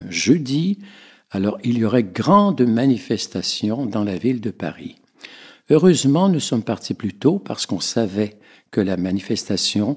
jeudi, alors il y aurait grande manifestation dans la ville de Paris. Heureusement, nous sommes partis plus tôt parce qu'on savait que la manifestation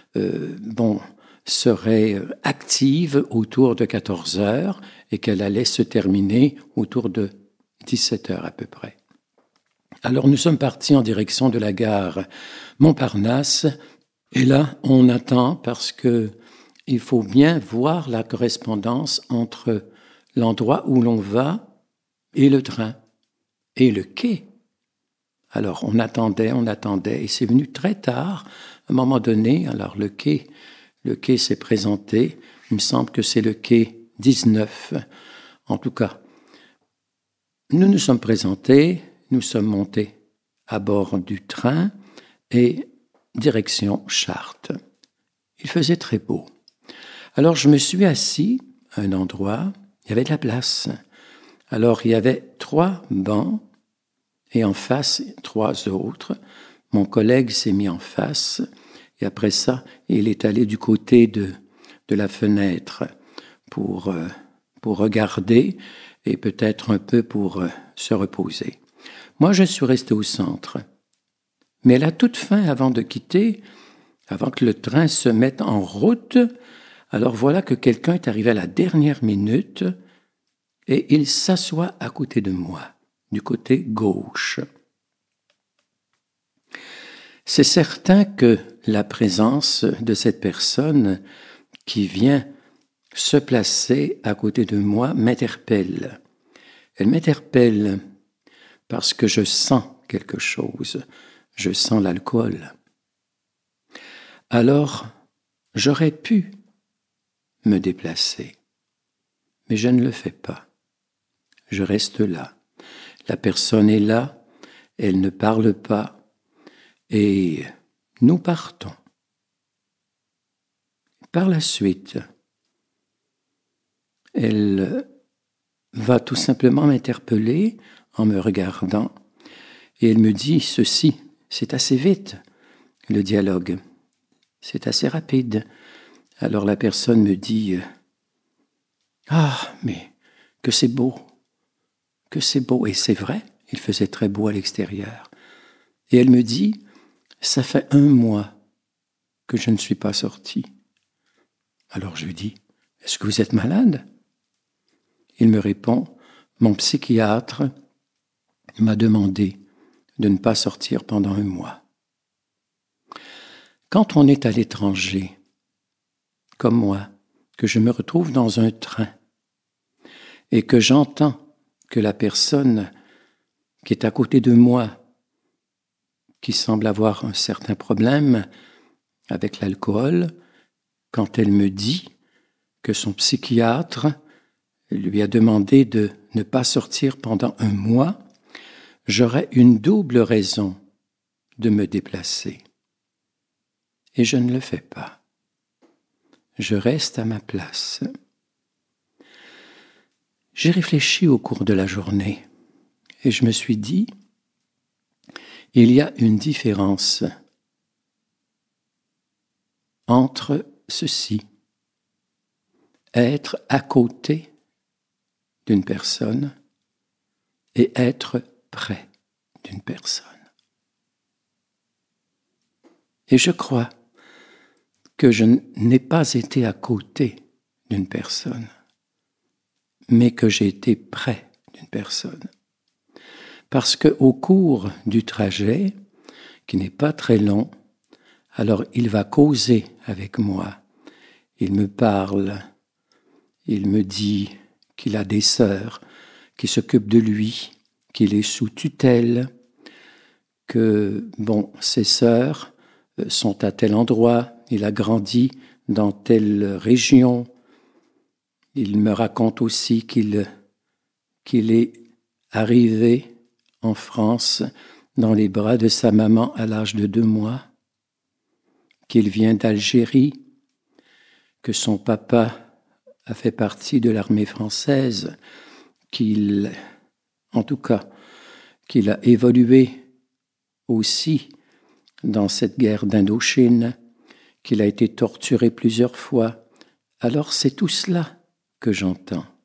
serait active autour de 14 heures et qu'elle allait se terminer autour de 17 heures à peu près. Alors nous sommes partis en direction de la gare Montparnasse et là on attend parce que il faut bien voir la correspondance entre l'endroit où l'on va et le train et le quai. Alors on attendait et c'est venu très tard. À un moment donné, alors le quai s'est présenté. Il me semble que c'est le quai 19. En tout cas, nous nous sommes présentés, nous sommes montés à bord du train et direction Chartres. Il faisait très beau. Alors je me suis assis à un endroit, il y avait de la place. Alors il y avait 3 bancs et en face 3 autres. Mon collègue s'est mis en face et après ça, il est allé du côté de la fenêtre pour regarder et peut-être un peu pour se reposer. Moi, je suis resté au centre. Mais à la toute fin, avant de quitter, avant que le train se mette en route, alors voilà que quelqu'un est arrivé à la dernière minute et il s'assoit à côté de moi, du côté gauche. C'est certain que la présence de cette personne qui vient se placer à côté de moi m'interpelle. Elle m'interpelle parce que je sens quelque chose, je sens l'alcool. Alors, j'aurais pu me déplacer, mais je ne le fais pas. Je reste là. La personne est là, elle ne parle pas, et nous partons. Par la suite, elle va tout simplement m'interpeller en me regardant, et elle me dit ceci, c'est assez vite, le dialogue, c'est assez rapide. Alors la personne me dit « Ah, mais que c'est beau, et c'est vrai, il faisait très beau à l'extérieur. » Et elle me dit « Ça fait 1 mois que je ne suis pas sorti. » Alors je lui dis « Est-ce que vous êtes malade ?» Il me répond « Mon psychiatre m'a demandé de ne pas sortir pendant 1 mois. » Quand on est à l'étranger, comme moi, que je me retrouve dans un train et que j'entends que la personne qui est à côté de moi, qui semble avoir un certain problème avec l'alcool, quand elle me dit que son psychiatre lui a demandé de ne pas sortir pendant 1 mois, j'aurais une double raison de me déplacer. Et je ne le fais pas. Je reste à ma place. J'ai réfléchi au cours de la journée et je me suis dit, il y a une différence entre ceci, être à côté d'une personne et être près d'une personne. Et je crois que je n'ai pas été à côté d'une personne, mais que j'ai été près d'une personne. Parce qu'au cours du trajet, qui n'est pas très long, alors il va causer avec moi. Il me parle, il me dit qu'il a des sœurs qui s'occupent de lui, qu'il est sous tutelle, que, ses sœurs sont à tel endroit, il a grandi dans telle région. Il me raconte aussi qu'il est arrivé en France dans les bras de sa maman à l'âge de 2 mois, qu'il vient d'Algérie, que son papa a fait partie de l'armée française, qu'il a évolué aussi dans cette guerre d'Indochine, qu'il a été torturé plusieurs fois. Alors c'est tout cela que j'entends.